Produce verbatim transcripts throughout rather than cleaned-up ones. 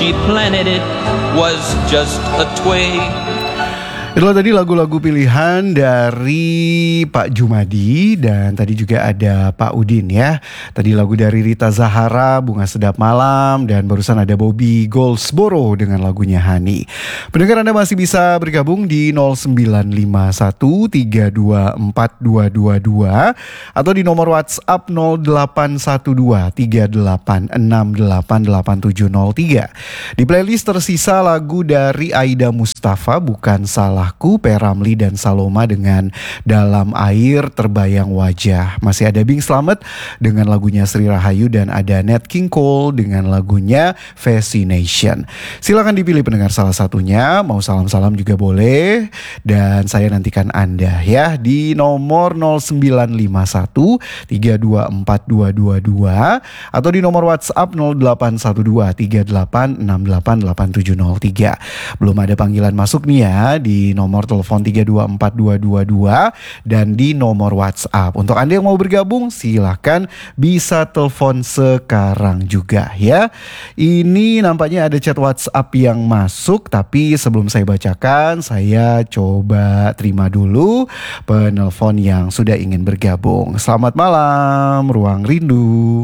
we planted it was just a twig. Itulah tadi lagu-lagu pilihan dari Pak Jumadi dan tadi juga ada Pak Udin ya. Tadi lagu dari Rita Zahara, Bunga Sedap Malam, dan barusan ada Bobby Goldsboro dengan lagunya Hani. Pendengar, Anda masih bisa bergabung di nol sembilan lima satu tiga dua empat dua dua dua atau di nomor WhatsApp nol delapan satu dua tiga delapan enam delapan delapan tujuh nol tiga. Di playlist tersisa lagu dari Aida Mustafa, Bukan Salahku, P. Ramlee dan Saloma dengan Dalam Air Terbayang Wajah. Masih ada Bing Slamet dengan lagunya Sri Rahayu dan ada Nat King Cole dengan lagunya Fascination. Silakan dipilih pendengar salah satunya, mau salam-salam juga boleh, dan saya nantikan Anda ya di nomor nol sembilan lima satu tiga dua empat dua dua dua atau di nomor WhatsApp nol delapan satu dua tiga delapan enam delapan delapan tujuh nol tiga. Belum ada panggilan masuk nih ya di nomor telepon tiga dua empat dua dua dua dan di nomor WhatsApp. Untuk Anda yang mau bergabung silahkan bisa telepon sekarang juga ya. Ini nampaknya ada chat WhatsApp yang masuk, tapi sebelum saya bacakan saya coba terima dulu penelpon yang sudah ingin bergabung. Selamat malam Ruang Rindu.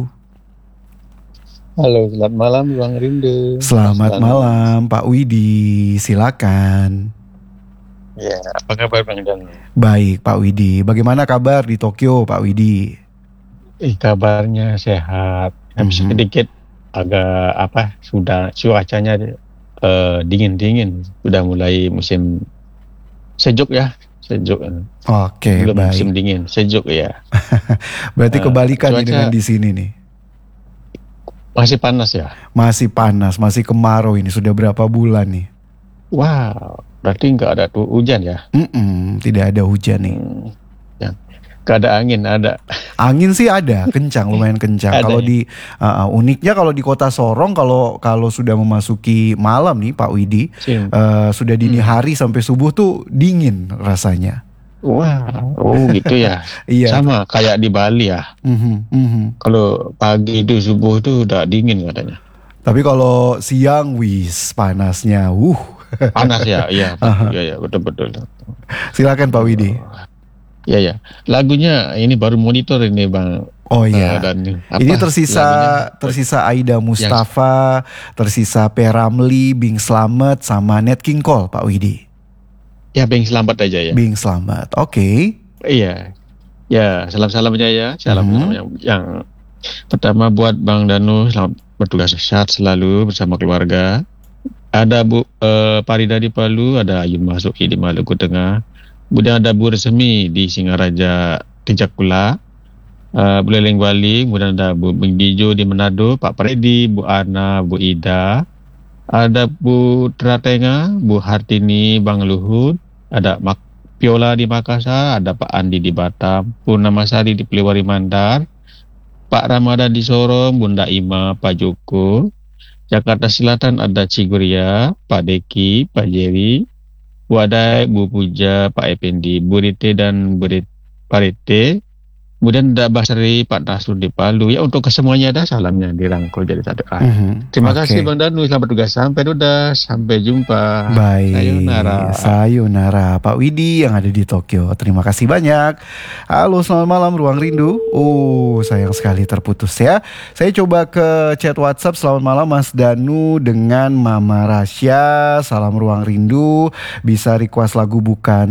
Halo, selamat malam Ruang Rindu. Selamat malam Pak Widi, silakan. Ya, apa kabar Bang Dan? Baik Pak Widi, bagaimana kabar di Tokyo Pak Widi? Eh, kabarnya sehat. Tapi mm-hmm. sedikit agak apa, sudah cuacanya uh, dingin-dingin. Sudah mulai musim sejuk ya, sejuk. Oke, belum baik. Musim dingin, sejuk ya. Berarti kebalikan uh, cuaca dengan di sini nih. Masih panas ya? Masih panas, masih kemarau ini sudah berapa bulan nih? Wow, berarti nggak ada tuh hujan ya? Mm-mm, tidak ada hujan nih. Hmm, ya. Nggak ada angin, ada. Angin sih ada, kencang, lumayan kencang. Kalau ya? di uh, uniknya kalau di kota Sorong, kalau kalau sudah memasuki malam nih Pak Widi, uh, sudah dini hmm. hari sampai subuh tuh dingin rasanya. Wah, oh gitu ya. Iya. Sama kayak di Bali ya. Mm-hmm, mm-hmm. Kalau pagi itu subuh itu udah dingin katanya. Tapi kalau siang wis panasnya, uh. Panas ya, iya, iya, ya, betul-betul. Silakan Pak Widi. Ya ya, lagunya ini baru monitor ini Bang. Oh iya. Uh, dan apa, ini tersisa lagunya? Tersisa Aida Mustafa, yang... tersisa P. Ramlee, Bing Slamet sama Nat King Cole Pak Widi. Ya Bing Slamet aja ya. Bing Slamet, oke. Okay. Iya, ya salam-salamnya ya, salam mm-hmm. yang, yang pertama buat Bang Danu, selamat bertugas sehat selalu bersama keluarga. Ada Bu uh, Parida di Palu, ada Ayun Masuki di Maluku Tengah, kemudian ada Bu Resmi di Singaraja Tijakula, uh, Bu Leleng Bali, kemudian ada Bu Bingdijo di Manado, Pak Predi, Bu Ana, Bu Ida, ada Bu Tratenga, Bu Hartini, Bang Luhut, ada Mak Piola di Makassar, ada Pak Andi di Batam, Purnamasari di Peliwari Mandar, Pak Ramadan di Sorong, Bunda Ima, Pak Joko. Jakarta Selatan ada Ciguria, Pak Deki, Pak Jerry, Bu Adai, Bu Puja, Pak Effendi, Bu Rite dan Bu Parite. Kemudian ada Basri, Pak Nasrul di Palu. Ya untuk kesemuanya ada salamnya dirangkul jadi satu kali. Mm-hmm. Terima okay. kasih Bang Danu, selamat tugas sampai udah sampai jumpa. Baik. Sayonara. Sayonara Pak Widi yang ada di Tokyo. Terima kasih banyak. Halo, selamat malam Ruang Rindu. Oh, sayang sekali terputus ya. Saya coba ke chat WhatsApp. Selamat malam Mas Danu dengan Mama Rasya. Salam Ruang Rindu. Bisa request lagu Bukan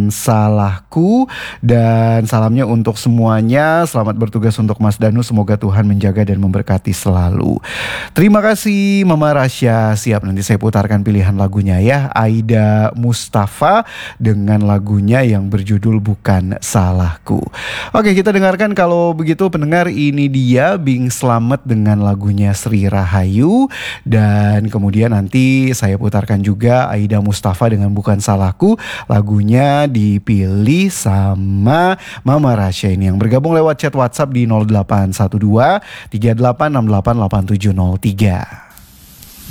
Salahku dan salamnya untuk semuanya. Selamat bertugas untuk Mas Danu. Semoga Tuhan menjaga dan memberkati selalu. Terima kasih Mama Rasya. Siap, nanti saya putarkan pilihan lagunya ya. Aida Mustafa dengan lagunya yang berjudul Bukan Salahku. Oke, kita dengarkan kalau begitu pendengar. Ini dia Bing Slamet dengan lagunya Sri Rahayu. Dan kemudian nanti saya putarkan juga Aida Mustafa dengan Bukan Salahku. Lagunya dipilih sama Mama Rasya ini yang bergabung Gabung lewat chat WhatsApp di nol delapan satu dua tiga delapan enam delapan delapan tujuh nol tiga.